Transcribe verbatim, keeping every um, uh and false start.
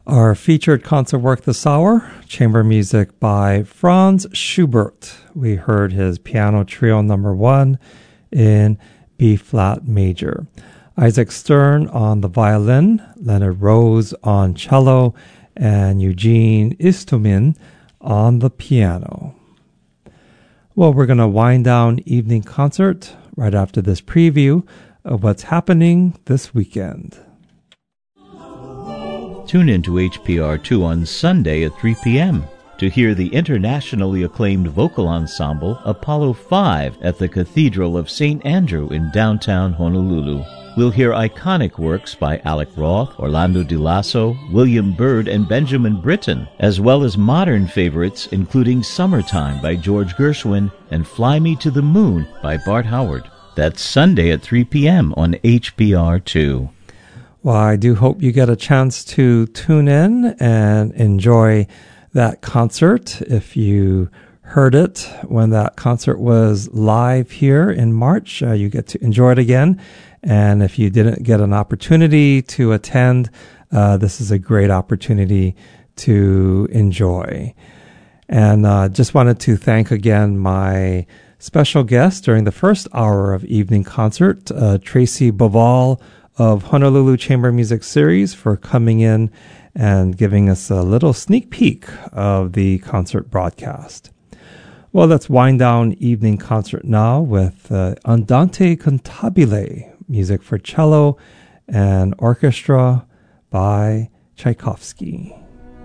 Our featured concert work this hour, chamber music by Franz Schubert. We heard his piano trio number one in B-flat major. Isaac Stern on the violin, Leonard Rose on cello, and Eugene Istomin on the piano. Well, we're going to wind down evening concert right after this preview of what's happening this weekend. Tune in to H P R two on Sunday at three p.m. to hear the internationally acclaimed vocal ensemble Apollo five at the Cathedral of Saint Andrew in downtown Honolulu. We'll hear iconic works by Alec Roth, Orlando Di Lasso, William Byrd, and Benjamin Britten, as well as modern favorites including Summertime by George Gershwin and Fly Me to the Moon by Bart Howard. That's Sunday at three p.m. on H P R two. Well, I do hope you get a chance to tune in and enjoy that concert. If you heard it when that concert was live here in March, uh, you get to enjoy it again. And if you didn't get an opportunity to attend, uh, this is a great opportunity to enjoy. And uh, just wanted to thank again my special guest during the first hour of evening concert, uh, Tracy Boval of Honolulu Chamber Music Series, for coming in and giving us a little sneak peek of the concert broadcast. Well, let's wind down evening concert now with uh, Andante Cantabile, music for cello and orchestra by Tchaikovsky.